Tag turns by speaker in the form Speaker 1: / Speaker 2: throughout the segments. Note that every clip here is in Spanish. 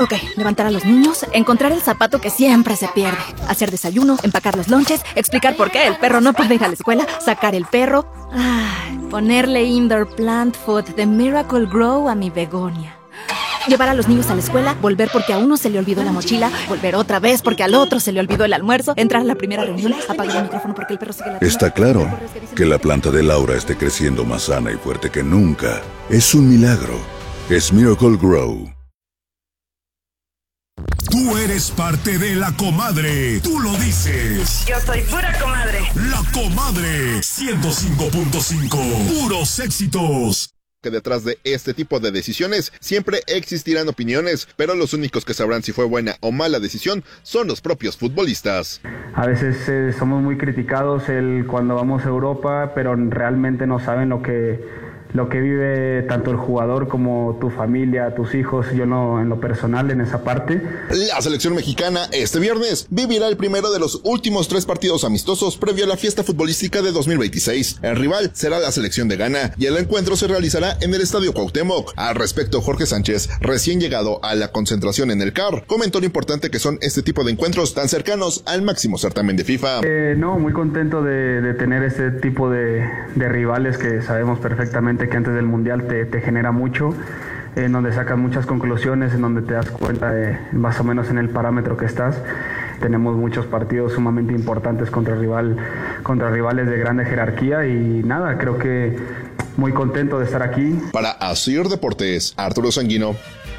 Speaker 1: Ok, levantar a los niños, encontrar el zapato que siempre se pierde, hacer desayuno, empacar los lonches, explicar por qué el perro no puede ir a la escuela, sacar el perro, ponerle indoor plant food de Miracle Grow a mi begonia. Llevar a los niños a la escuela, volver porque a uno se le olvidó la mochila, volver otra vez porque al otro se le olvidó el almuerzo, entrar a la primera reunión, apagar el micrófono porque el perro sigue latiendo.
Speaker 2: Está claro que la planta de Laura esté creciendo más sana y fuerte que nunca. Es un milagro. Es Miracle Grow.
Speaker 3: Tú eres parte de La Comadre. Tú lo dices.
Speaker 4: Yo soy pura comadre.
Speaker 3: La Comadre 105.5. Puros éxitos.
Speaker 5: Que detrás de este tipo de decisiones siempre existirán opiniones, pero los únicos que sabrán si fue buena o mala decisión son los propios futbolistas.
Speaker 6: A veces somos muy criticados cuando vamos a Europa, pero realmente no saben lo que vive tanto el jugador como tu familia, tus hijos. Yo no, en lo personal, en esa parte.
Speaker 5: La selección mexicana este viernes vivirá el primero de los últimos 3 partidos amistosos previo a la fiesta futbolística de 2026. El rival será la selección de Ghana y el encuentro se realizará en el Estadio Cuauhtémoc. Al respecto, Jorge Sánchez, recién llegado a la concentración en el CAR, comentó lo importante que son este tipo de encuentros tan cercanos al máximo certamen de FIFA.
Speaker 6: No, muy contento de tener este tipo de rivales que sabemos perfectamente que antes del Mundial te genera mucho, en donde sacas muchas conclusiones, en donde te das cuenta de más o menos en el parámetro que estás. Tenemos muchos partidos sumamente importantes contra rivales de grande jerarquía y nada, creo que muy contento de estar aquí.
Speaker 5: Para Asir Deportes, Arturo Sanguino.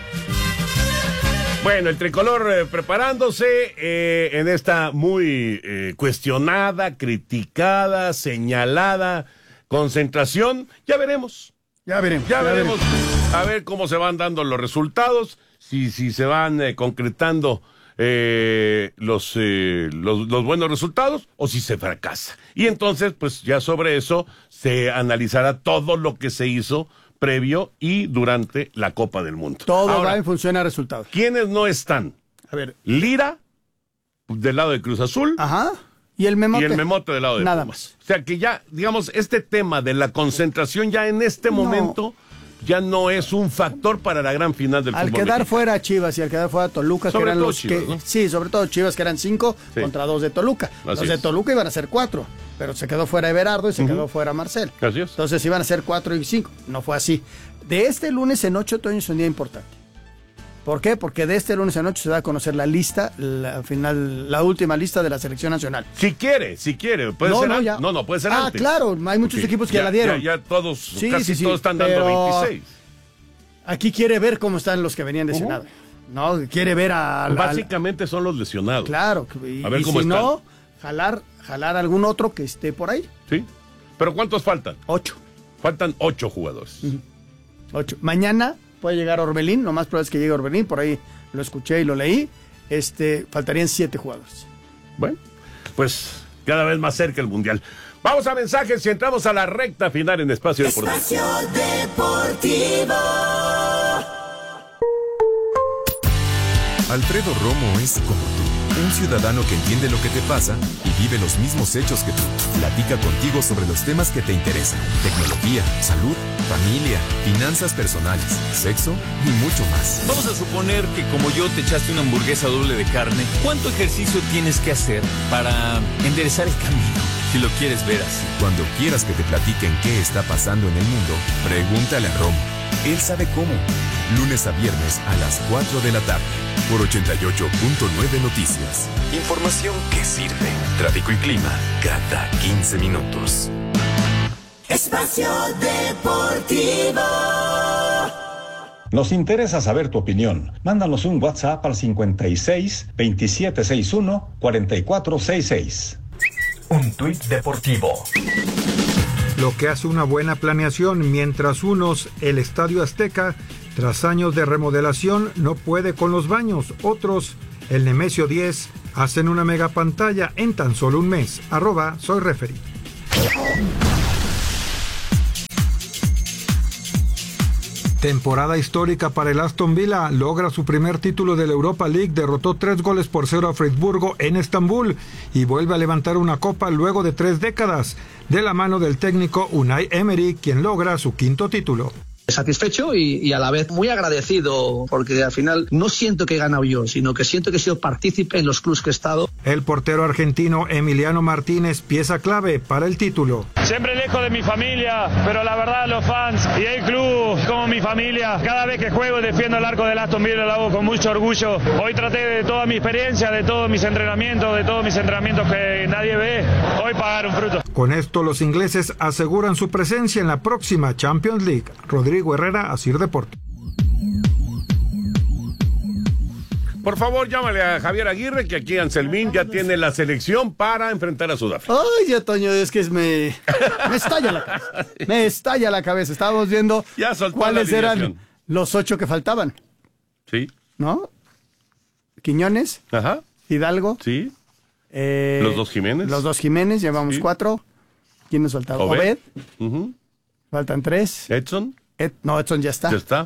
Speaker 7: Bueno, el tricolor preparándose en esta muy cuestionada, criticada, señalada concentración. Ya veremos. Ya veremos. A ver cómo se van dando los resultados, si se van concretando los buenos resultados o si se fracasa. Y entonces, pues ya sobre eso se analizará todo lo que se hizo previo y durante la Copa del Mundo.
Speaker 8: Todo va en función a resultados.
Speaker 7: ¿Quiénes no están?
Speaker 8: A ver.
Speaker 7: Lira, del lado de Cruz Azul.
Speaker 8: Ajá. Y el Memote.
Speaker 7: Y el Memote del lado de
Speaker 8: Nada
Speaker 7: Pumas.
Speaker 8: más.
Speaker 7: O sea que ya, digamos, este tema de la concentración ya en este momento ya no es un factor para la gran final del fútbol.
Speaker 8: Al quedar fuera Chivas y al quedar fuera Toluca,
Speaker 7: sobre
Speaker 8: que eran
Speaker 7: todo
Speaker 8: los
Speaker 7: Chivas,
Speaker 8: que...
Speaker 7: ¿no?
Speaker 8: Sí, sobre todo Chivas, que eran 5 contra 2 de Toluca. Los de Toluca iban a ser 4, pero se quedó fuera Everardo y se quedó fuera Marcel.
Speaker 7: Así es.
Speaker 8: Entonces iban a ser 4 y 5. No fue así. De este lunes en 8, Toño, es un día importante. ¿Por qué? Porque de este lunes en 8 se da a conocer la lista, la última lista de la selección nacional.
Speaker 7: Si quiere. ¿Puede ser antes? No, puede ser antes.
Speaker 8: Claro, hay muchos equipos que ya la dieron.
Speaker 7: Ya todos,
Speaker 8: casi
Speaker 7: todos están dando 26.
Speaker 8: Aquí quiere ver cómo están los que venían lesionados. No, quiere ver
Speaker 7: Básicamente son los lesionados.
Speaker 8: Claro.
Speaker 7: A ver cómo
Speaker 8: si
Speaker 7: están.
Speaker 8: No, jalar algún otro que esté por ahí.
Speaker 7: Sí. ¿Pero cuántos faltan?
Speaker 8: 8.
Speaker 7: Faltan 8 jugadores.
Speaker 8: 8. Mañana puede llegar Orbelín, lo más probable es que llegue Orbelín, por ahí lo escuché y lo leí. Faltarían 7 jugadores.
Speaker 7: Bueno, pues cada vez más cerca el Mundial. Vamos a mensajes y entramos a la recta final en Espacio Deportivo.
Speaker 9: Espacio Deportivo.
Speaker 10: Alfredo Romo es como tú, un ciudadano que entiende lo que te pasa y vive los mismos hechos que tú. Platica contigo sobre los temas que te interesan: tecnología, salud, familia, finanzas personales, sexo y mucho más.
Speaker 11: Vamos a suponer que como yo te echaste una hamburguesa doble de carne. ¿Cuánto ejercicio tienes que hacer para enderezar el camino? Si lo quieres ver así.
Speaker 10: Cuando quieras que te platiquen qué está pasando en el mundo, pregúntale a Romo. Él sabe cómo. Lunes a viernes a las 4 de la tarde. Por 88.9 Noticias. Información que sirve. Tráfico y clima cada 15 minutos.
Speaker 9: Espacio Deportivo.
Speaker 12: Nos interesa saber tu opinión. Mándanos un WhatsApp al 56 2761 4466.
Speaker 13: Un tuit deportivo.
Speaker 14: Lo que hace una buena planeación, mientras unos, el Estadio Azteca, tras años de remodelación, no puede con los baños. Otros, el Nemesio 10, hacen una mega pantalla en tan solo un mes. @soy referee. Temporada histórica para el Aston Villa, logra su primer título de la Europa League, derrotó 3-0 a Friburgo en Estambul y vuelve a levantar una copa luego de 3 décadas, de la mano del técnico Unai Emery, quien logra su 5º título.
Speaker 4: satisfecho y a la vez muy agradecido, porque al final no siento que he ganado yo, sino que siento que he sido partícipe en los clubes que he estado.
Speaker 14: El portero argentino Emiliano Martínez, pieza clave para el título.
Speaker 15: Siempre lejos de mi familia, pero la verdad los fans y el club como mi familia, cada vez que juego y defiendo el arco del Aston Villa lo hago con mucho orgullo. Hoy traté de toda mi experiencia, de todos mis entrenamientos que nadie ve, hoy pagaron fruto.
Speaker 14: Con esto los ingleses aseguran su presencia en la próxima Champions League. Rodrigo Herrera, Asir Deportes.
Speaker 7: Por favor, llámale a Javier Aguirre, que aquí Anselmín ya tiene la selección para enfrentar a Sudáfrica.
Speaker 8: Ay, ya, Toño, es que me estalla la cabeza. Me estalla la cabeza. Estábamos viendo cuáles eran los 8 que faltaban.
Speaker 7: Sí.
Speaker 8: ¿No? Quiñones.
Speaker 7: Ajá.
Speaker 8: Hidalgo.
Speaker 7: Sí. Los 2 Jiménez.
Speaker 8: Los 2 Jiménez, llevamos 4. ¿Quién nos faltaba? Obed. Faltan 3.
Speaker 7: Edson.
Speaker 8: Edson ya está.
Speaker 7: Ya está.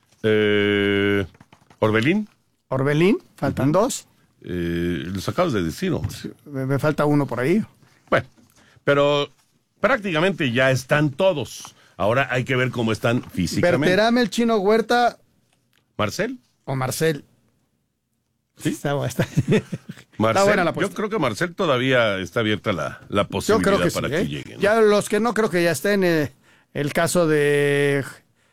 Speaker 7: Orbelín,
Speaker 8: faltan 2.
Speaker 7: Los acabas de decir, ¿no?
Speaker 8: Me falta 1 por ahí.
Speaker 7: Bueno, pero prácticamente ya están todos. Ahora hay que ver cómo están físicamente.
Speaker 8: Berterame, el Chino Huerta.
Speaker 7: ¿Marcel?
Speaker 8: O Marcel.
Speaker 7: Sí.
Speaker 8: Está
Speaker 7: Marcel,
Speaker 8: buena la apuesta.
Speaker 7: yo creo que Marcel todavía está abierta la posibilidad para que llegue, ¿no?
Speaker 8: Ya los que no creo que ya estén, el caso de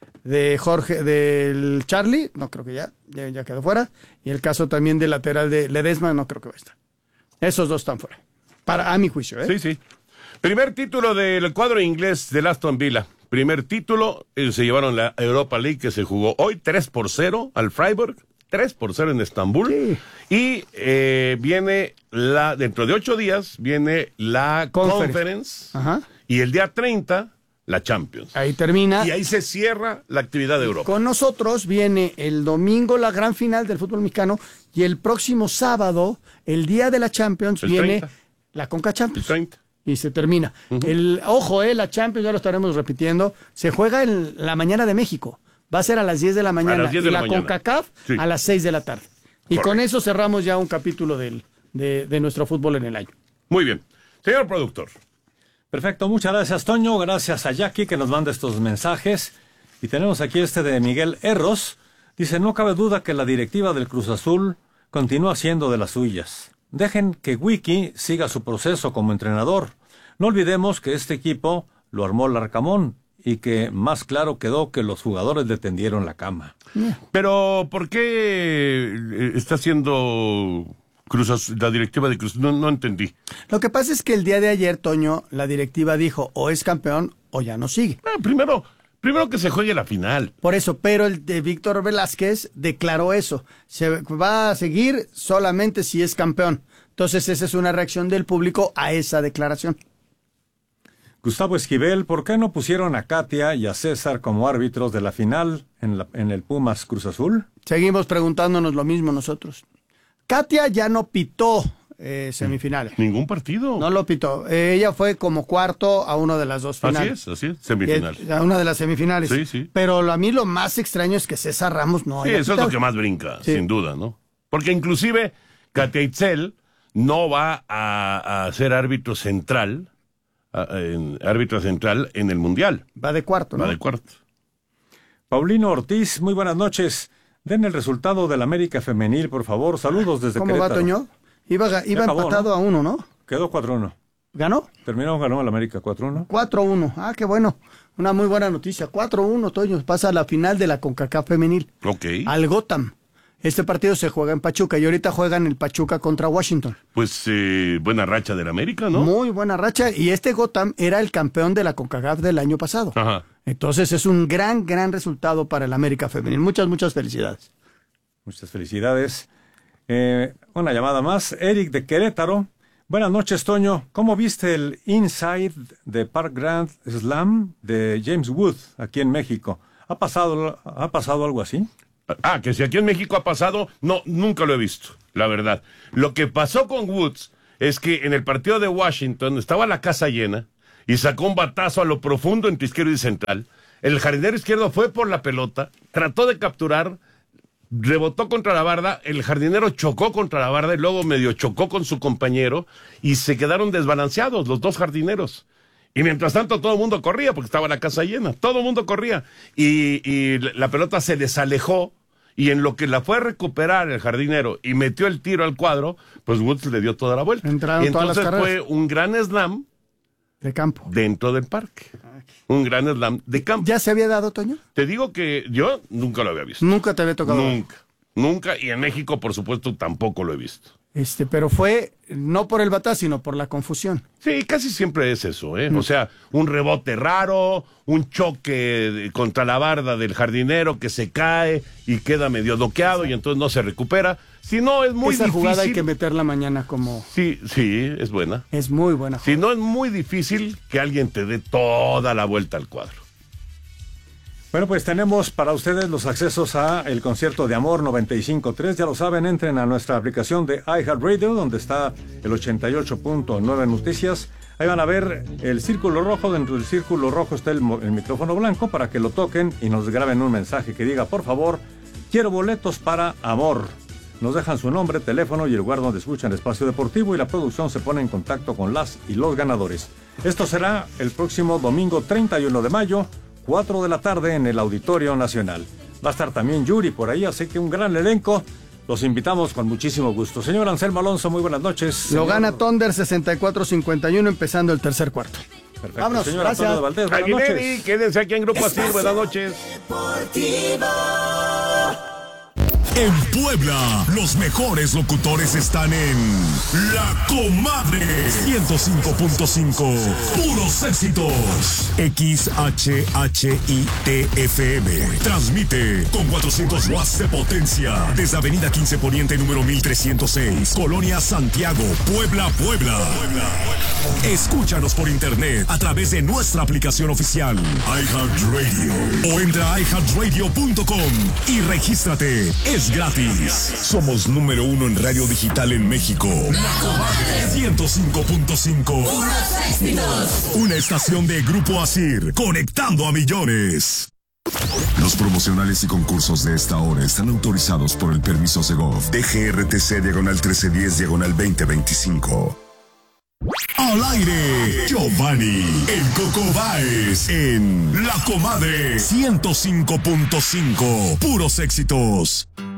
Speaker 8: Jorge, del Charlie, no creo que ya quedó fuera. Y el caso también del lateral de Ledesma, no creo que va a estar. Esos 2 están fuera. A mi juicio, ¿eh?
Speaker 7: Sí. Primer título del cuadro inglés del Aston Villa. Primer título, se llevaron la Europa League que se jugó hoy 3-0 al Freiburg. 3-0 en Estambul. Sí. Y viene dentro de 8 días, viene la Conference. Ajá. Y el día 30, la Champions.
Speaker 8: Ahí termina.
Speaker 7: Y ahí se cierra la actividad de Europa.
Speaker 8: Con nosotros viene el domingo la gran final del fútbol mexicano y el próximo sábado, el día de la Champions, viene 30. La Conca Champions.
Speaker 7: El 30.
Speaker 8: Y se termina. Ojo, la Champions, ya lo estaremos repitiendo, se juega en la mañana de México. Va a ser a las 10 de la mañana. Y la CONCACAF a las 6 de la tarde. Y correcto. Con eso cerramos ya un capítulo de nuestro fútbol en el año.
Speaker 7: Muy bien. Señor productor.
Speaker 16: Perfecto, muchas gracias, Toño. Gracias a Jackie que nos manda estos mensajes. Y tenemos aquí de Miguel Erros. Dice, no cabe duda que la directiva del Cruz Azul continúa siendo de las suyas. Dejen que Wiki siga su proceso como entrenador. No olvidemos que este equipo lo armó Larcamón y que más claro quedó que los jugadores le tendieron la cama.
Speaker 7: Pero, ¿por qué está haciendo la directiva de Cruz? No entendí.
Speaker 8: Lo que pasa es que el día de ayer, Toño, la directiva dijo, o es campeón o ya no sigue.
Speaker 7: Primero que se juegue la final.
Speaker 8: Por eso, pero el de Víctor Velázquez declaró eso. Se va a seguir solamente si es campeón. Entonces, esa es una reacción del público a esa declaración.
Speaker 16: Gustavo Esquivel, ¿por qué no pusieron a Katia y a César como árbitros de la final en el Pumas Cruz Azul?
Speaker 8: Seguimos preguntándonos lo mismo nosotros. Katia ya no pitó semifinales.
Speaker 7: ¿Ningún partido?
Speaker 8: No lo pitó. Ella fue como cuarto a una de las 2 finales.
Speaker 7: Así es, semifinales.
Speaker 8: A una de las semifinales.
Speaker 7: Sí.
Speaker 8: Pero a mí lo más extraño es que César Ramos no haya
Speaker 7: eso pitado. Es lo que más brinca, sin duda, ¿no? Porque inclusive Katia Itzel no va a ser árbitro central en el Mundial.
Speaker 8: Va de cuarto, ¿no?
Speaker 7: Va de cuarto.
Speaker 16: Paulino Ortiz, muy buenas noches. Den el resultado del América Femenil, por favor. Saludos desde Querétaro.
Speaker 8: ¿Cómo va, Toño? Iba acabó, empatado, ¿no? A 1, ¿no?
Speaker 16: Quedó 4-1.
Speaker 8: ¿Ganó?
Speaker 16: Ganó el América 4-1.
Speaker 8: 4-1. Ah, qué bueno. Una muy buena noticia. 4-1, Toño. Pasa a la final de la CONCACAF Femenil.
Speaker 7: Ok.
Speaker 8: Al Gotham. Este partido se juega en Pachuca y ahorita juegan el Pachuca contra Washington.
Speaker 7: Pues buena racha del América, ¿no?
Speaker 8: Muy buena racha. Y este Gotham era el campeón de la CONCACAF del año pasado.
Speaker 7: Ajá.
Speaker 8: Entonces es un gran resultado para el América Femenil. Muchas felicidades.
Speaker 16: Muchas felicidades. Una llamada más. Eric de Querétaro. Buenas noches, Toño. ¿Cómo viste el Inside de Park Grand Slam de James Wood aquí en México? ¿Ha pasado algo así?
Speaker 7: Que si aquí en México ha pasado, no, nunca lo he visto, la verdad. Lo que pasó con Woods es que en el partido de Washington estaba la casa llena y sacó un batazo a lo profundo entre izquierdo y central. El jardinero izquierdo fue por la pelota, trató de capturar, rebotó contra la barda, el jardinero chocó contra la barda y luego medio chocó con su compañero y se quedaron desbalanceados los 2 jardineros. Y mientras tanto todo el mundo corría porque estaba la casa llena, todo el mundo corría. Y la pelota se les alejó y en lo que la fue a recuperar el jardinero y metió el tiro al cuadro, pues Woods le dio toda la vuelta.
Speaker 8: Entraron
Speaker 7: y entonces
Speaker 8: todas las
Speaker 7: fue un gran slam
Speaker 8: de campo
Speaker 7: dentro del parque. Un gran slam de campo.
Speaker 8: ¿Ya se había dado, Toño?
Speaker 7: Te digo que yo nunca lo había visto.
Speaker 8: Nunca te había tocado.
Speaker 7: Nunca. Y en México, por supuesto, tampoco lo he visto.
Speaker 8: Pero fue no por el batazo, sino por la confusión.
Speaker 7: Sí, casi siempre es eso, ¿eh? O sea, un rebote raro, un choque contra la barda del jardinero que se cae y queda medio doqueado y entonces no se recupera. Si no, es muy difícil.
Speaker 8: Esa jugada hay que meterla mañana como...
Speaker 7: Sí, es buena.
Speaker 8: Es muy buena.
Speaker 7: Si no, es muy difícil que alguien te dé toda la vuelta al cuadro.
Speaker 16: Bueno, pues tenemos para ustedes los accesos a el concierto de Amor 95.3. Ya lo saben, entren a nuestra aplicación de iHeartRadio, donde está el 88.9 Noticias. Ahí van a ver el círculo rojo. Dentro del círculo rojo está el micrófono blanco para que lo toquen y nos graben un mensaje que diga, por favor, quiero boletos para Amor. Nos dejan su nombre, teléfono y el lugar donde escuchan Espacio Deportivo y la producción se pone en contacto con las y los ganadores. Esto será el próximo domingo 31 de mayo, 4 de la tarde en el Auditorio Nacional. Va a estar también Yuri por ahí, así que un gran elenco. Los invitamos con muchísimo gusto. Señor Anselmo Alonso, muy buenas noches.
Speaker 8: Lo gana Thunder 64-51 empezando el tercer cuarto.
Speaker 16: Perfecto.
Speaker 8: Vámonos,
Speaker 16: señor
Speaker 8: gracias.
Speaker 16: Antonio de Valdés, buenas noches.
Speaker 7: Quédense aquí en Grupo Asir, buenas noches.
Speaker 3: En Puebla, los mejores locutores están en La Comadre 105.5. Puros éxitos. XHHITFM. Transmite con 400 watts de potencia desde Avenida 15 Poniente número 1306, Colonia Santiago, Puebla. Escúchanos por internet a través de nuestra aplicación oficial iHeartRadio o entra a iHeartRadio.com y regístrate. Es gratis. Somos número 1 en radio digital en México. La Comadre 105.5. Una estación de Grupo Asir, conectando a millones. Los promocionales y concursos de esta hora están autorizados por el permiso Segov DGRTC/1310/2025. Al aire, Giovanni, el Coco Báez, en La Comadre 105.5. Puros éxitos.